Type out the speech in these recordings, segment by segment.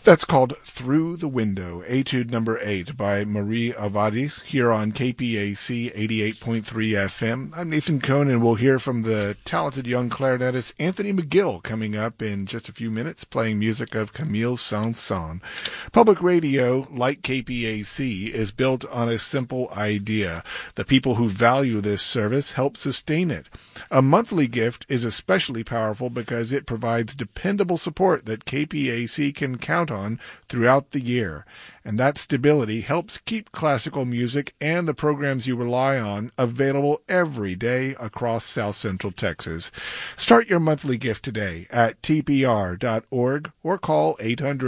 That's called Through the Window, Etude number 8 by Marie Avadis, here on KPAC 88.3 FM. I'm Nathan Cohn, and we'll hear from the talented young clarinetist Anthony McGill coming up in just a few minutes, playing music of Camille Saint-Saëns. Public radio, like KPAC, is built on a simple idea. The people who value this service help sustain it. A monthly gift is especially powerful because it provides dependable support that KPAC can count on throughout the year. And that stability helps keep classical music and the programs you rely on available every day across South Central Texas. Start your monthly gift today at tpr.org or call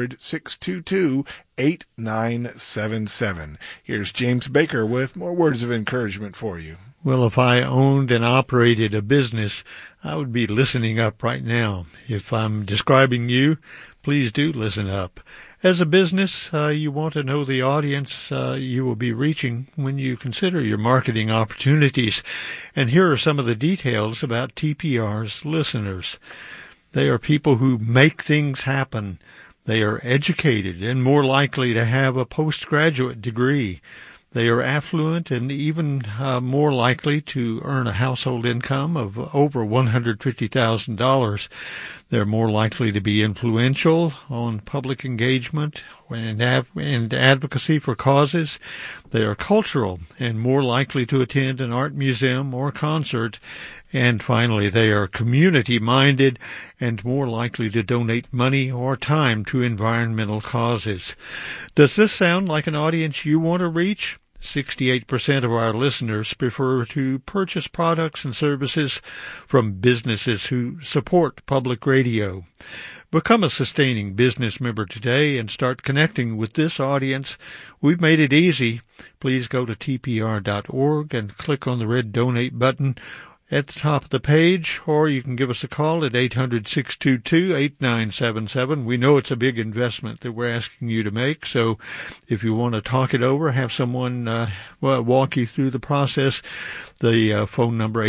800-622-8977. Here's James Baker with more words of encouragement for you. Well, if I owned and operated a business, I would be listening up right now. If I'm describing you, please do listen up. As a business, you want to know the audience you will be reaching when you consider your marketing opportunities. And here are some of the details about TPR's listeners. They are people who make things happen. They are educated and more likely to have a postgraduate degree. They are affluent and even more likely to earn a household income of over $150,000. They're more likely to be influential on public engagement and advocacy for causes. They are cultural and more likely to attend an art museum or concert. And finally, they are community-minded and more likely to donate money or time to environmental causes. Does this sound like an audience you want to reach? 68% of our listeners prefer to purchase products and services from businesses who support public radio. Become a sustaining business member today and start connecting with this audience. We've made it easy. Please go to tpr.org and click on the red donate button at the top of the page, or you can give us a call at 800-622-8977. We know it's a big investment that we're asking you to make, so if you want to talk it over, have someone walk you through the process, the phone number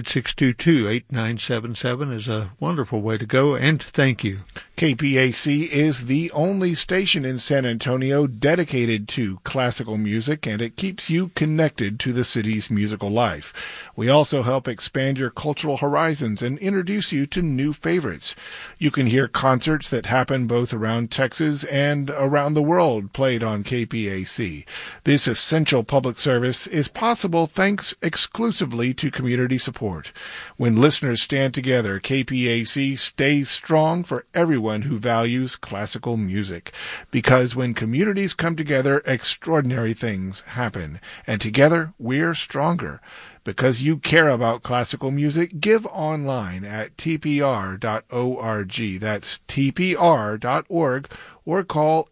800-622-8977 is a wonderful way to go, and thank you. KPAC is the only station in San Antonio dedicated to classical music, and it keeps you connected to the city's musical life. We also help expand your cultural horizons and introduce you to new favorites. You can hear concerts that happen both around Texas and around the world played on KPAC. This essential public service is possible thanks exclusively to community support. When listeners stand together, KPAC stays strong for everyone who values classical music. Because when communities come together, extraordinary things happen. And together, we're stronger. Because you care about classical music, give online at tpr.org. That's tpr.org, or call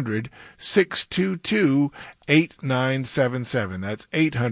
800-622-8977. That's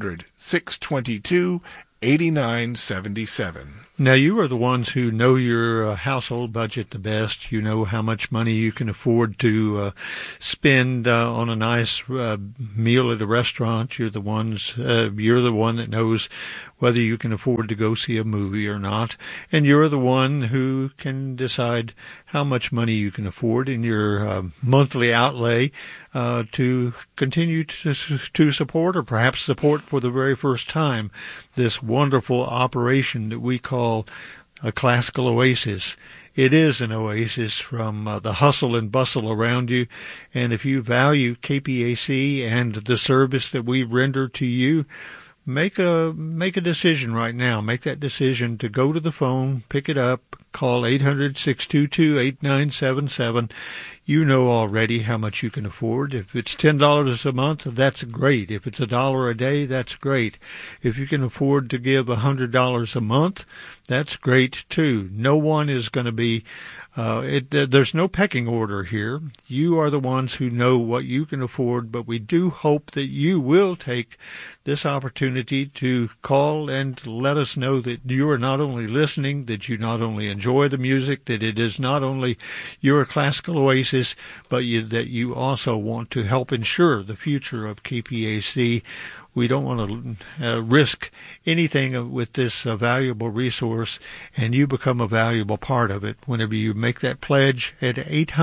800-622-8977. Now, you are the ones who know your household budget the best. You know how much money you can afford to spend on a nice meal at a restaurant. You're the one that knows whether you can afford to go see a movie or not. And you're the one who can decide how much money you can afford in your monthly outlay to continue to support, or perhaps support for the very first time, this wonderful operation that we call a classical oasis. It is an oasis from the hustle and bustle around you. And if you value KPAC and the service that we render to you, make a decision right now. Make that decision to go to the phone, pick it up, call 800-622-8977. You know already how much you can afford. If it's $10 a month, that's great. If it's $1 a day, that's great. If you can afford to give $100 a month, that's great too. No one is going to be there's no pecking order here. You are the ones who know what you can afford, but we do hope that you will take this opportunity to call and let us know that you are not only listening, that you not only enjoy the music, that it is not only your classical oasis, but that you also want to help ensure the future of KPAC We don't want to risk anything with this valuable resource, and you become a valuable part of it whenever you make that pledge at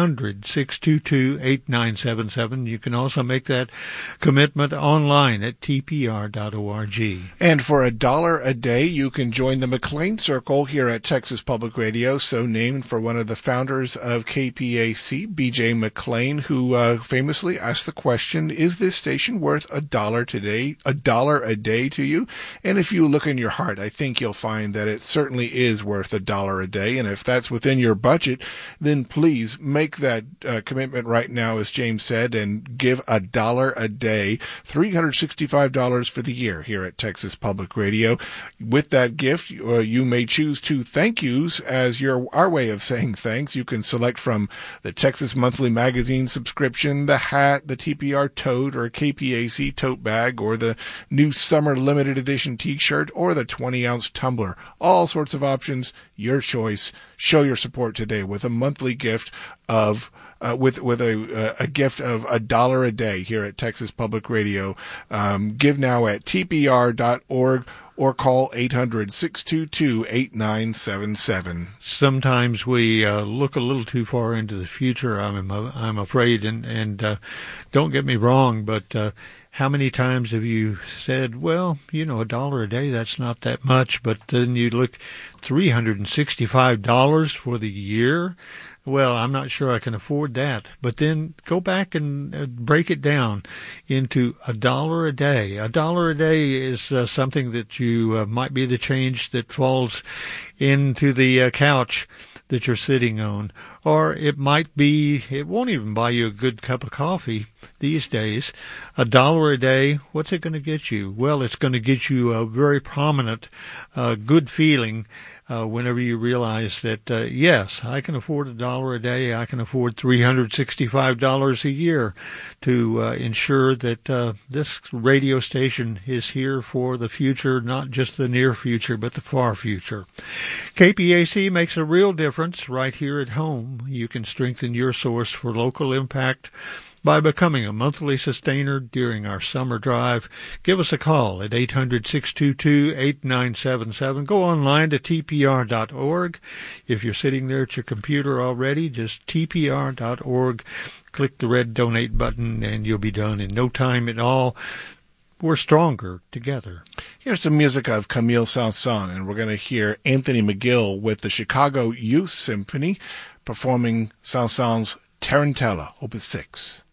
800-622-8977. You can also make that commitment online at tpr.org. And for $1 a day, you can join the McLean Circle here at Texas Public Radio, so named for one of the founders of KPAC, B.J. McLean, who famously asked the question, is this station worth $1 a day to you? And if you look in your heart, I think you'll find that it certainly is worth $1 a day. And if that's within your budget, then please make that commitment right now, as James said, and give $1 a day, $365 for the year here at Texas Public Radio. With that gift, you may choose to thank yous as our way of saying thanks. You can select from the Texas Monthly Magazine subscription, the hat, the TPR tote or KPAC tote bag, or the new summer limited edition t-shirt, or the 20-ounce tumbler. All sorts of options, your choice. Show your support today with a monthly gift of with a gift of $1 a day here at Texas Public Radio. Give now at tpr.org or call 800-622-8977. Sometimes we look a little too far into the future, I'm afraid, and don't get me wrong, but how many times have you said, well, $1 a day, that's not that much, but then you look, $365 for the year? Well, I'm not sure I can afford that. But then go back and break it down into $1 a day. $1 a day is something that you might be the change that falls into the couch that you're sitting on. Or it might be, it won't even buy you a good cup of coffee these days. $1 a day, what's it going to get you? Well, it's going to get you a very prominent, good feeling whenever you realize that, yes, I can afford $1 a day. I can afford $365 a year to ensure that this radio station is here for the future, not just the near future, but the far future. KPAC makes a real difference right here at home. You can strengthen your source for local impact by becoming a monthly sustainer during our summer drive. Give us a call at 800-622-8977. Go online to tpr.org. If you're sitting there at your computer already, just tpr.org. Click the red donate button and you'll be done in no time at all. We're stronger together. Here's some music of Camille Saint-Saëns, and we're going to hear Anthony McGill with the Chicago Youth Symphony performing Saint-Saëns' Tarantella, Opus 6.